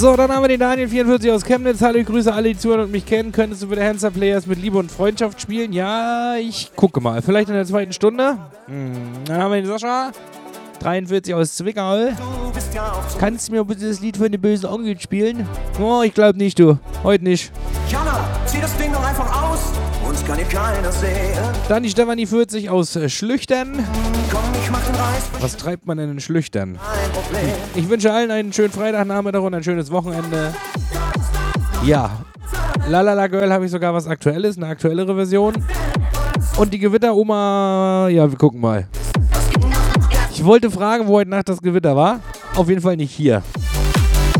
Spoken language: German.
So, dann haben wir den Daniel44 aus Chemnitz. Hallo, ich grüße alle, die zuhören und mich kennen. Könntest du bitte Handsome Players mit Liebe und Freundschaft spielen? Ja, ich gucke mal. Vielleicht in der zweiten Stunde. Dann haben wir den Sascha. 43 aus Zwickau. Kannst du mir bitte das Lied von den bösen Onkeln spielen? Oh, ich glaube nicht, du. Heute nicht. Jana, zieh das Ding doch einfach aus. Uns kann hier keiner sehen. Dann die Stefanie 40 aus Schlüchtern. Komm, ich mach den Reiß. Was treibt man denn in Schlüchtern? Kein Problem. Ich wünsche allen einen schönen Freitagnachmittag und ein schönes Wochenende. Ja, Lalala Girl habe ich sogar was Aktuelles, eine aktuellere Version. Und die Gewitteroma, ja, wir gucken mal. Ich wollte fragen, wo heute Nacht das Gewitter war. Auf jeden Fall nicht hier.